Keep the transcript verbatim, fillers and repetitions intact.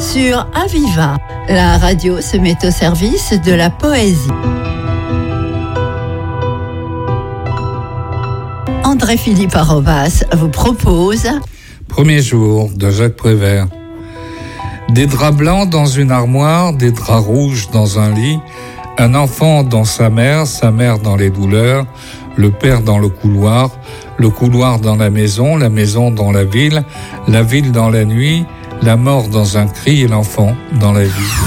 sur Aviva. La radio se met au service de la poésie. André-Philippe Arobas vous propose Premier jour de Jacques Prévert. Des draps blancs dans une armoire, des draps rouges dans un lit, un enfant dans sa mère, sa mère dans les douleurs, le père dans le couloir, le couloir dans la maison, la maison dans la ville, la ville dans la nuit, la mort dans un cri et l'enfant dans la vie.